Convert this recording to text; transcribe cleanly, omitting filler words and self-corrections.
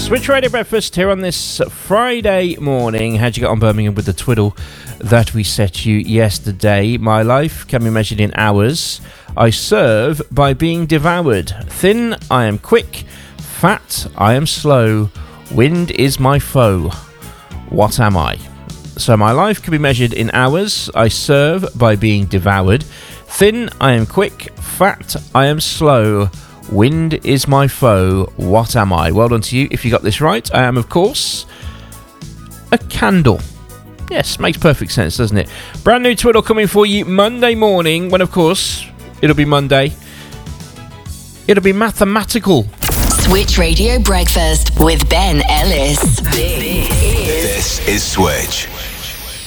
Switch Radio Breakfast here on this Friday morning. How'd you get on, Birmingham, with the twiddle that we set you yesterday? My life can be measured in hours. I serve by being devoured. Thin, I am quick. Fat, I am slow. Wind is my foe. What am I? So my life can be measured in hours. I serve by being devoured. Thin, I am quick. Fat, I am slow. Wind is my foe. What am I? Well done to you if you got this right. I am, of course, a candle. Yes, makes perfect sense, doesn't it? Brand new twiddle coming for you Monday morning, when, of course, it'll be Monday. It'll be mathematical. Switch Radio Breakfast with Ben Ellis. This is Switch.